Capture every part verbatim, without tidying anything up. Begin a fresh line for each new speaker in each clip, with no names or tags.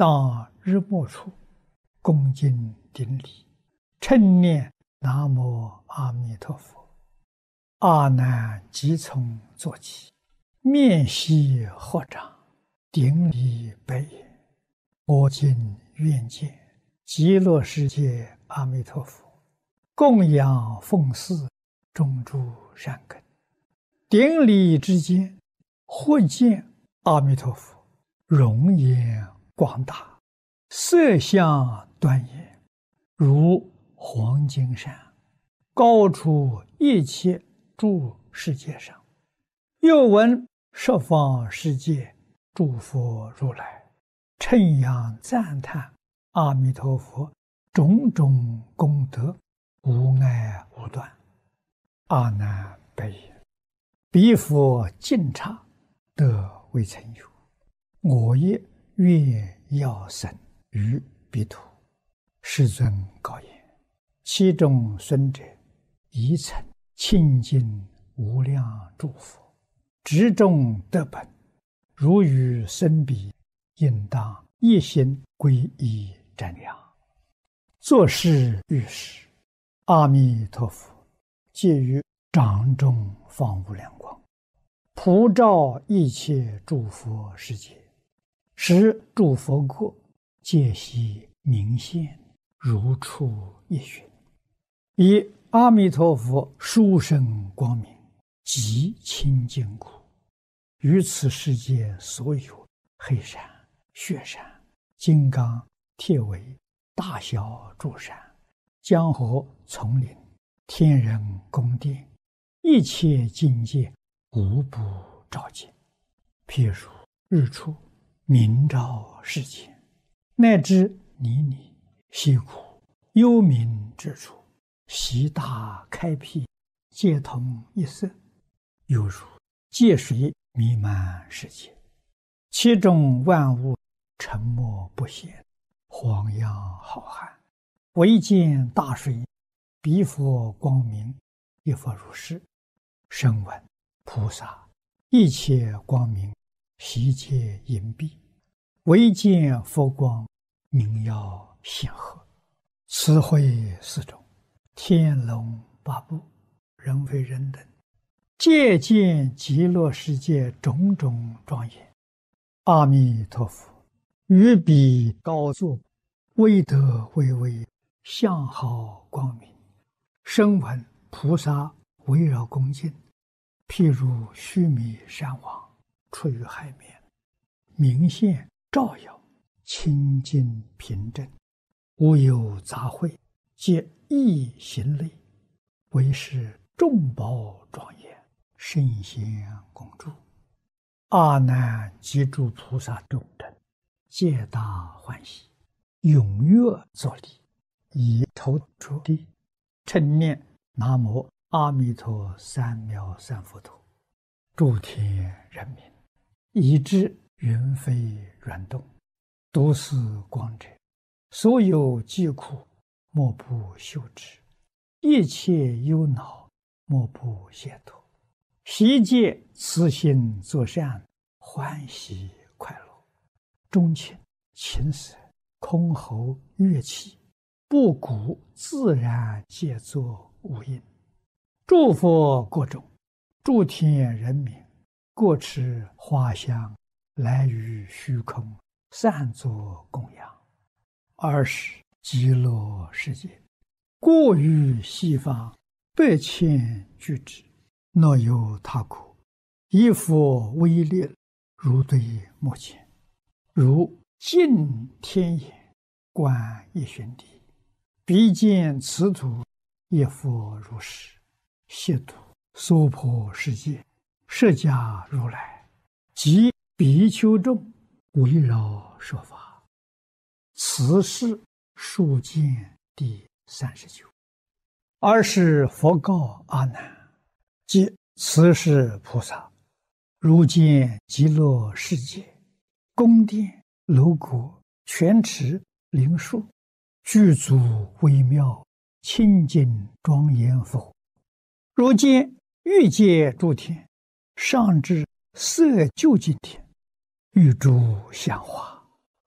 当日暮处，恭敬顶礼，称念南无阿弥陀佛。阿难即从坐起，面悉合掌，顶礼白言：我今愿见极乐世界阿弥陀佛，供养奉祀种诸善根。顶礼之间，或见阿弥陀佛容颜广大，色相端严，如黄金山，高出一切诸世界上。又闻十方世界诸佛如来称扬赞叹阿弥陀佛种种功德，无碍无断。阿难白言：彼佛尽刹得未曾有，我也愿要生于彼土。世尊告言：其中孙者，宜曾清净无量诸佛，执众得本，如与生彼，应当一心皈依瞻仰。作是遇事，阿弥陀佛借于掌中放无量光，普照一切诸佛世界，使诸佛国皆悉明现，如出一寻。以阿弥陀佛殊胜光明，极清净故，于此世界所有黑山、雪山、金刚、铁围、大小诸山、江河、丛林、天人宫殿，一切境界无不照见。譬如日出明照世间，乃至泥泞溪谷幽冥之处，悉大开辟，皆同一色，犹如界水弥漫世界，其中万物沉默不显，荒洋浩瀚，唯见大水，彼佛光明，亦复如是。声闻菩萨一切光明，悉皆隐蔽，唯见佛光明耀显赫。此会四种，天龙八部，人非人等，皆见极乐世界种种庄严。阿弥陀佛于彼高坐，威德巍巍，相好光明。声闻菩萨围绕恭敬，譬如须弥山王出于海面，明现照耀，清净平正，无有杂秽，皆一行类，为是众宝庄严，圣贤共住。阿难及诸菩萨众等，皆大欢喜，踊跃作礼，以头着地，称念南无阿弥陀三藐三菩提。诸天人民，以至云飞软动，都是光者，所有疾苦莫不休止，一切忧恼莫不解脱。悉皆慈心作善，欢喜快乐。钟磬、琴瑟、箜篌、乐器，布谷自然皆作无应。诸佛国中，诸天人民，各持花香，来于虚空，散作供养。二是极乐世界，过于西方百千俱胝，若有他国，以佛威力，如对目前，如尽天眼，观一旬地，彼见此土，亦复如是。悉土娑婆世界，释迦如来及比丘众围绕说法。此是数见第三十九。二是佛告阿难：即此是菩萨，如见极乐世界，宫殿楼阁、泉池灵树，具足微妙，清净庄严否？如见欲界诸天，上至色究竟天，玉珠香花，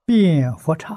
辩佛刹。